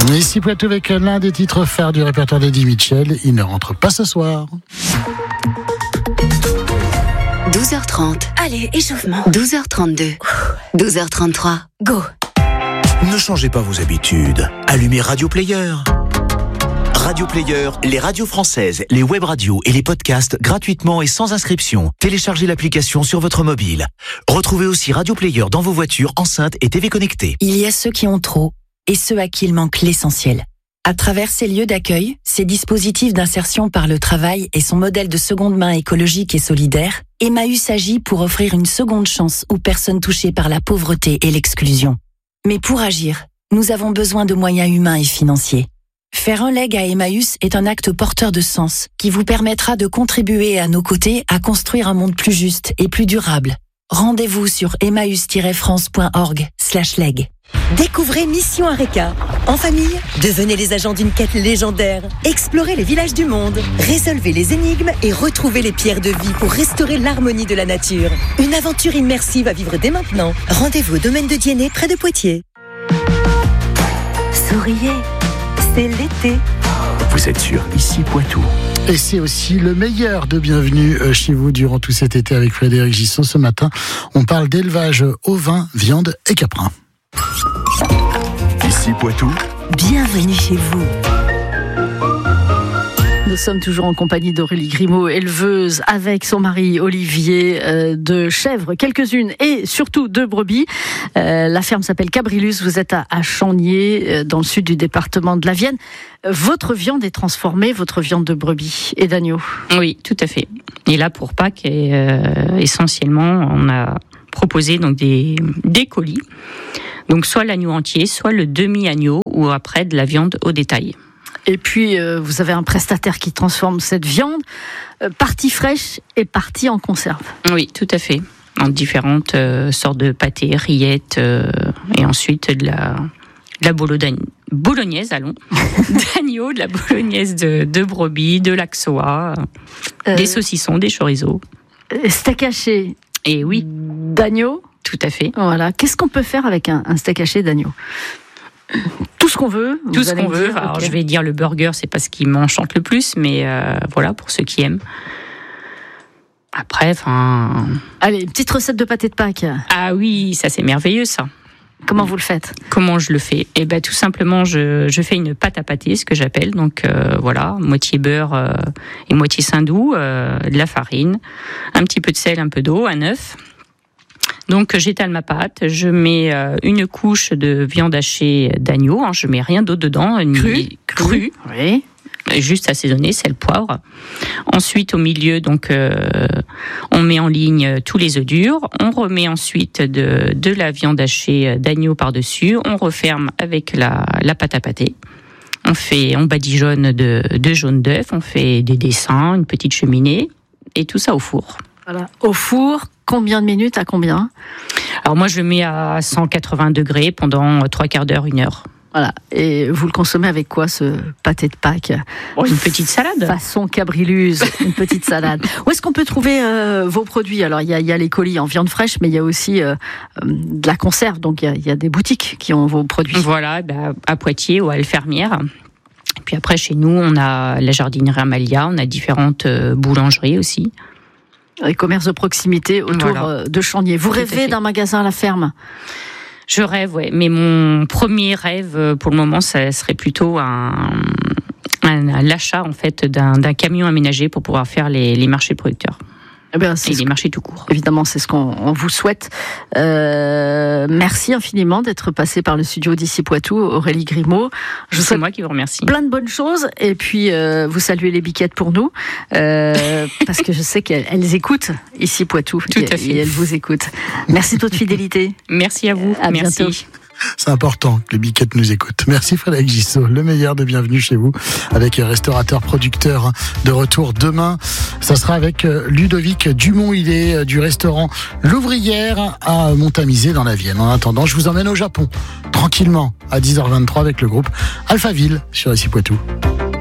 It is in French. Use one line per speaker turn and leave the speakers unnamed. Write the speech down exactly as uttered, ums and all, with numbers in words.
Ici Poitou avec l'un des titres phares du répertoire d'Eddie Mitchell. Il ne rentre pas ce soir.
douze heures trente. Allez, échauffement. douze heures trente-deux. douze heures trente-trois. Go.
Ne changez pas vos habitudes. Allumez Radio Player. Radio Player, les radios françaises, les web radios et les podcasts gratuitement et sans inscription. Téléchargez l'application sur votre mobile. Retrouvez aussi Radio Player dans vos voitures, enceintes et T V connectées.
Il y a ceux qui ont trop et ceux à qui il manque l'essentiel. À travers ces lieux d'accueil, ces dispositifs d'insertion par le travail et son modèle de seconde main écologique et solidaire, Emmaüs agit pour offrir une seconde chance aux personnes touchées par la pauvreté et l'exclusion. Mais pour agir, nous avons besoin de moyens humains et financiers. Faire un leg à Emmaüs est un acte porteur de sens qui vous permettra de contribuer à nos côtés à construire un monde plus juste et plus durable. Rendez-vous sur emmaüs tiret france point org slash leg.
Découvrez Mission Areka. En famille, devenez les agents d'une quête légendaire. Explorez les villages du monde. Résolvez les énigmes et retrouvez les pierres de vie pour restaurer l'harmonie de la nature. Une aventure immersive à vivre dès maintenant. Rendez-vous au domaine de Diennet, près de Poitiers. Souriez, c'est l'été.
Vous êtes sur Ici Poitou.
Et c'est aussi le meilleur de bienvenue chez vous durant tout cet été avec Frédéric Gissot. Ce matin, on parle d'élevage ovin, viande et caprin.
Ici Poitou.
Bienvenue chez vous.
Nous sommes toujours en compagnie d'Aurélie Grimaud, éleveuse avec son mari Olivier euh, de chèvres, quelques-unes et surtout de brebis. Euh, la ferme s'appelle Cabrilus, vous êtes à, à Chaniers, euh, dans le sud du département de la Vienne. Votre viande est transformée, votre viande de brebis et d'agneau.
Oui, tout à fait. Et là, pour Pâques, et, euh, essentiellement, on a proposé donc des, des colis. Donc soit l'agneau entier, soit le demi-agneau ou après de la viande au détail.
Et puis, euh, vous avez un prestataire qui transforme cette viande, euh, partie fraîche et partie en conserve.
Oui, tout à fait. En différentes euh, sortes de pâtés, rillettes, euh, et ensuite de la, de la bolo bolognaise, allons, d'agneau, de la bolognaise de, de brebis, de l'axoa, euh, des saucissons, des chorizo.
Steak haché.
Et oui.
D'agneau.
Tout à fait.
Voilà. Qu'est-ce qu'on peut faire avec un, un steak haché d'agneau ? Tout ce qu'on veut.
Tout ce qu'on veut. Dire, Alors, okay. Je vais dire le burger, c'est pas ce qui m'enchante le plus, mais euh, voilà, pour ceux qui aiment. Après, enfin.
Allez, une petite recette de pâté de Pâques.
Ah oui, ça c'est merveilleux, ça.
Comment vous le faites ?
Comment je le fais ? Eh ben, tout simplement, je, je fais une pâte à pâté, ce que j'appelle. Donc, euh, voilà, moitié beurre euh, et moitié saindoux, euh, de la farine, un petit peu de sel, un peu d'eau, un œuf. Donc j'étale ma pâte, je mets euh, une couche de viande hachée d'agneau, hein, je mets rien d'autre dedans, une
crue,
crue,
oui,
juste assaisonné, sel, poivre. Ensuite au milieu, donc euh, on met en ligne tous les œufs durs, on remet ensuite de de la viande hachée d'agneau par dessus, on referme avec la la pâte à pâté. On fait, on badigeonne de de jaune d'œuf, on fait des dessins, une petite cheminée et tout ça au four.
Voilà, au four, combien de minutes à combien ?
Alors moi je le mets à cent quatre-vingts degrés pendant trois quarts d'heure, une heure.
Voilà, et vous le consommez avec quoi ce pâté de Pâques ?
Oh, une petite salade.
Façon Cabrilus, une petite salade. Où est-ce qu'on peut trouver euh, vos produits ? Alors il y a, y a les colis en viande fraîche, mais il y a aussi euh, de la conserve, donc il y, y a des boutiques qui ont vos produits.
Voilà, bah, à Poitiers ou à Alfermière. Et puis après chez nous on a la jardinerie Amalia, on a différentes euh, boulangeries aussi.
Les commerces de proximité autour voilà. de Chaniers. Vous
Tout
rêvez d'un magasin à la ferme ?
Je rêve, ouais. Mais mon premier rêve, pour le moment, ça serait plutôt un, un, un l'achat en fait d'un, d'un camion aménagé pour pouvoir faire les, les marchés producteurs.
Eh bien, c'est
et les marchés tout court.
Évidemment, c'est ce qu'on on vous souhaite. Euh, merci infiniment d'être passé par le studio d'Ici Poitou, Aurélie Grimaud.
Je c'est moi qui vous remercie.
Plein de bonnes choses. Et puis, euh, vous saluez les biquettes pour nous. Euh, parce que je sais qu'elles elles écoutent Ici Poitou.
Tout
et,
à fait.
Et elles vous écoutent. Merci de votre fidélité.
Merci à vous.
À
merci.
Bientôt.
C'est important que les biquettes nous écoutent. Merci Frédéric Gissot, le meilleur de Bienvenue chez vous, avec restaurateur producteur de retour demain. Ça sera avec Ludovic Dumont-Hillé du restaurant L'Ouvrière à Montamisé dans la Vienne. En attendant, je vous emmène au Japon, tranquillement, à dix heures vingt-trois avec le groupe Alphaville sur Ici Poitou.